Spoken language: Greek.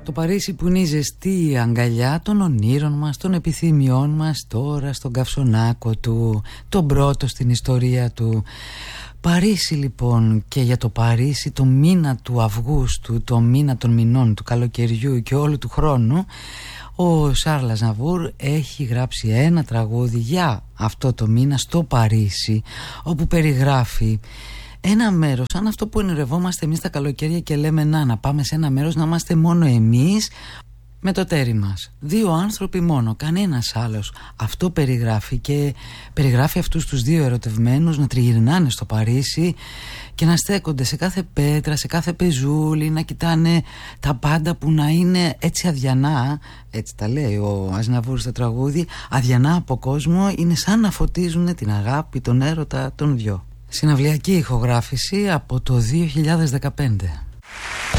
Το Παρίσι που είναι η ζεστή αγκαλιά των ονείρων μας, των επιθυμιών μας, τώρα στον καυσονάκο του, τον πρώτο στην ιστορία του. Παρίσι λοιπόν, και για το Παρίσι το μήνα του Αυγούστου, το μήνα των μηνών, του καλοκαιριού και όλου του χρόνου, ο Σάρλ Αζναβούρ έχει γράψει ένα τραγούδι για αυτό το μήνα στο Παρίσι, όπου περιγράφει ένα μέρος σαν αυτό που ονειρευόμαστε εμείς τα καλοκαίρια και λέμε να πάμε σε ένα μέρος να είμαστε μόνο εμείς με το τέρι μας, 2 άνθρωποι μόνο, κανένας άλλος. Αυτό περιγράφει, και περιγράφει αυτούς τους 2 ερωτευμένους να τριγυρνάνε στο Παρίσι και να στέκονται σε κάθε πέτρα, σε κάθε πεζούλι, να κοιτάνε τα πάντα που να είναι έτσι αδιανά, έτσι τα λέει ο Αζναβούρ στο τραγούδι, αδιανά από κόσμο, είναι σαν να φωτίζουν την αγάπη, τον έρωτα των δυο. Συναυλιακή ηχογράφηση από το 2015.